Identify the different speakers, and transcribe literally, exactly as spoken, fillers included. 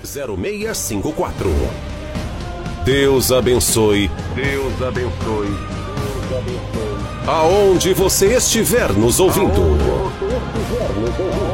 Speaker 1: zero seis cinco quatro. Deus abençoe. Deus abençoe. Deus abençoe. Aonde você estiver nos ouvindo. Aonde você estiver nos ouvindo.